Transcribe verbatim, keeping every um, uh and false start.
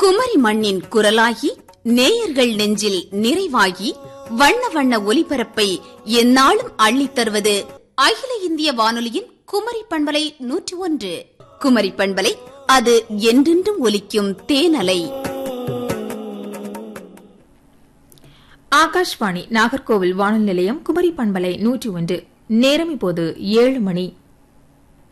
குமரி மண்ணின் குரலாகி நேயர்கள் நெஞ்சில் நிறைவாகி வண்ண வண்ண ஒலிபரப்பை எந்நாளும் அள்ளித் தருவது அகில இந்திய வானொலியின் குமரி பண்பலை நூற்றி ஒன்று. குமரி பண்பலை, அது என்றென்றும் ஒலிக்கும் தேனலை. ஆகாஷ்வாணி நாகர்கோவில் வானொலி நிலையம், குமரி பண்பலை நூற்றி ஒன்று. நேரம் இப்போது ஏழு மணி.